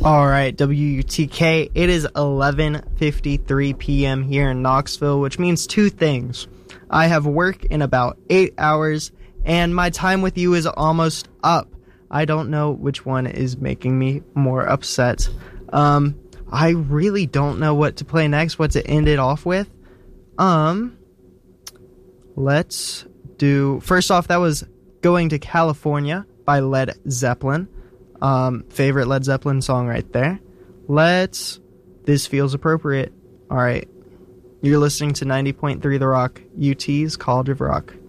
All right, WUTK, it is 11:53 p.m. here in Knoxville, which means two things. I have work in about 8 hours, and my time with you is almost up. I don't know which one is making me more upset. I really don't know what to play next, what to end it off with. Let's do... First off, that was Going to California by Led Zeppelin. Favorite Led Zeppelin song right there. This feels appropriate. All right. You're listening to 90.3 The Rock, UT's College of Rock.